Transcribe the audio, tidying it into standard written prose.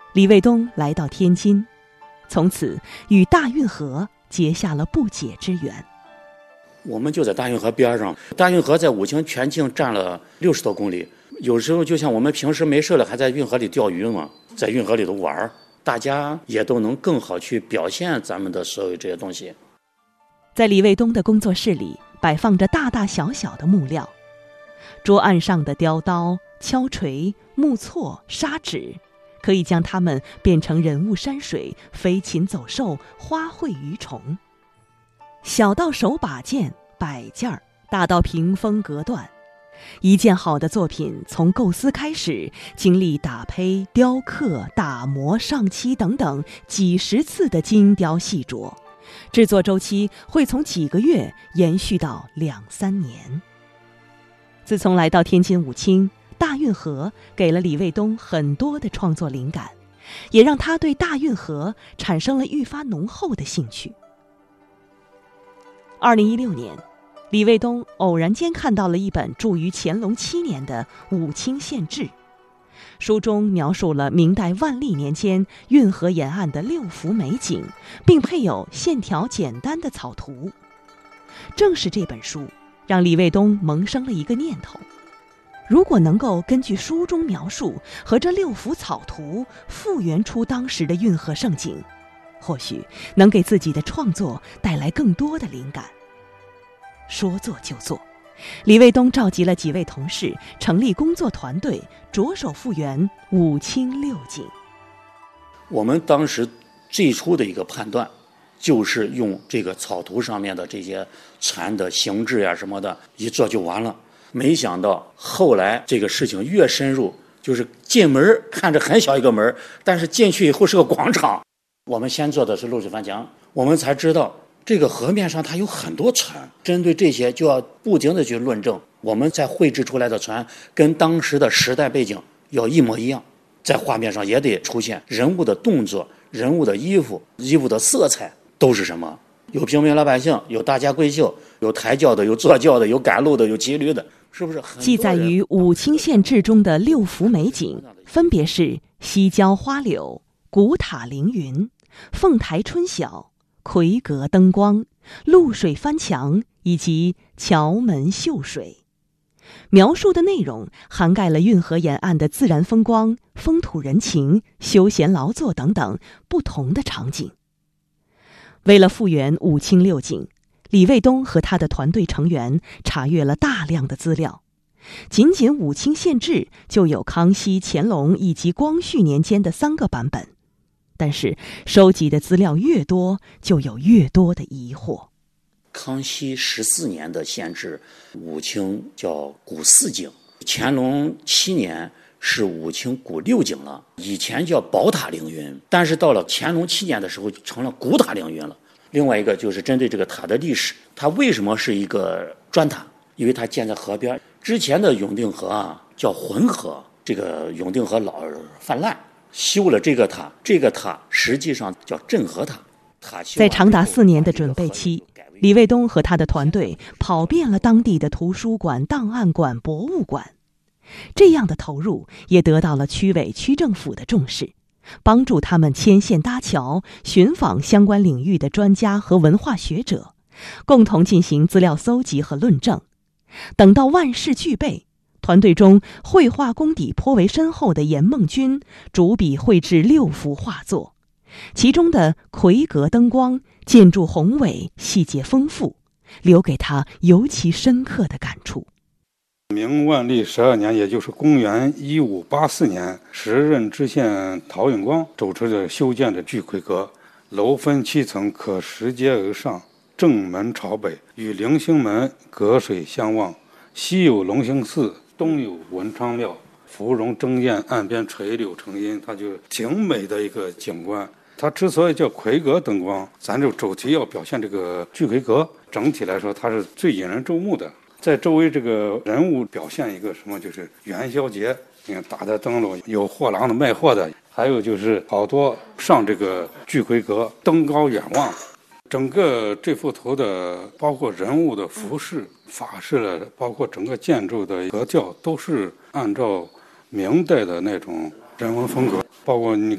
李卫东来到天津，从此与大运河结下了不解之缘。 我们就在大运河边上，大运河在武清全境占了60多公里，有时候就像我们平时没事了还在运河里钓鱼嘛，在运河里头玩，大家也都能更好去表现咱们的所有这些东西。 在李卫东的工作室里摆放着大大小小的木料，桌案上的雕刀、敲锤、木锉、砂纸，可以将它们变成人物山水、飞禽走兽、花卉鱼虫。小到手把件、摆件儿，大到屏风隔断，一件好的作品从构思开始，经历打胚、雕刻、打磨、上漆等等几十次的精雕细琢，制作周期会从几个月延续到2、3年。自从来到天津武清，大运河给了李卫东很多的创作灵感，也让他对大运河产生了愈发浓厚的兴趣。2016年，李卫东偶然间看到了一本著于乾隆7年的《武清县志》，书中描述了明代万历年间运河沿岸的6幅美景，并配有线条简单的草图。正是这本书让李卫东萌生了一个念头，如果能够根据书中描述和这6幅草图复原出当时的运河盛景，或许能给自己的创作带来更多的灵感。说做就做，李卫东召集了几位同事，成立工作团队，着手复原武清6景。 我们当时最初的一个判断，就是用这个草图上面的这些船的形制呀什么的，一做就完了。没想到后来这个事情越深入，就是进门看着很小一个门，但是进去以后是个广场。我们先做的是漏水翻墙，我们才知道这个河面上它有很多船，针对这些就要不停的去论证，我们再绘制出来的船跟当时的时代背景要一模一样，在画面上也得出现人物的动作、人物的衣服的色彩都是什么，有平民老百姓，有大家闺秀，有抬轿的，有坐轿的，有赶路的，有骑驴的，是不是？ 记载于《武清县志》中的6幅美景，分别是西郊花柳、古塔凌云、凤台春晓、魁阁灯光、露水翻墙以及桥门秀水。描述的内容涵盖了运河沿岸的自然风光、风土人情、休闲劳作等等不同的场景。为了复原武清6景，李卫东和他的团队成员查阅了大量的资料，仅仅《武清县志》就有康熙、乾隆以及光绪年间的3个版本。但是收集的资料越多，就有越多的疑惑。 康熙14年的县志，武清叫古4景，乾隆7年是武清古6景了。以前叫宝塔凌云，但是到了乾隆7年的时候就成了古塔凌云了。另外一个就是针对这个塔的历史，它为什么是一个砖塔？因为它建在河边。之前的永定河啊叫浑河，这个永定河老泛滥，修了这个塔，这个塔实际上叫镇河塔。 在长达4年的准备期，李卫东和他的团队跑遍了当地的图书馆、档案馆、博物馆。这样的投入也得到了区委区政府的重视，帮助他们牵线搭桥，寻访相关领域的专家和文化学者，共同进行资料搜集和论证。等到万事俱备，团队中绘画功底颇为深厚的严梦君主笔绘制6幅画作，其中的魁阁灯光建筑宏伟，细节丰富，留给他尤其深刻的感触。 明万历12年，也就是公元1584年，时任知县陶永光主持的修建的巨魁阁，楼分7层，可拾阶而上，正门朝北，与棂星门隔水相望，西有龙兴寺，东有文昌庙，芙蓉争艳，岸边垂柳成荫，它就挺美的一个景观。它之所以叫魁阁灯光，咱就主题要表现这个巨魁阁，整体来说它是最引人注目的。在周围这个人物表现一个什么，就是元宵节，你看打的灯笼，有货郎的卖货的，还有就是好多上这个巨魁阁登高远望。整个这幅图的包括人物的服饰、法式的，包括整个建筑的格调，都是按照明代的那种人文风格，包括你